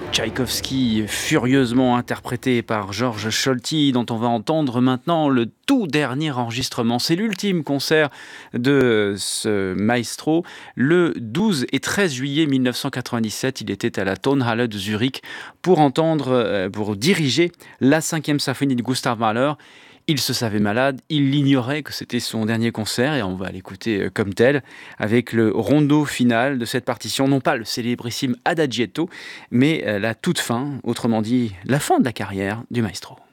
Tchaïkovski, furieusement interprété par Georges Scholti, dont on va entendre maintenant le tout dernier enregistrement. C'est l'ultime concert de ce maestro. Le 12 et 13 juillet 1997, il était à la Tonhalle de Zurich pour diriger la 5e symphonie de Gustav Mahler. Il se savait malade, il ignorait que c'était son dernier concert et on va l'écouter comme tel avec le rondo final de cette partition, non pas le célébrissime Adagietto, mais la toute fin, autrement dit la fin de la carrière du maestro.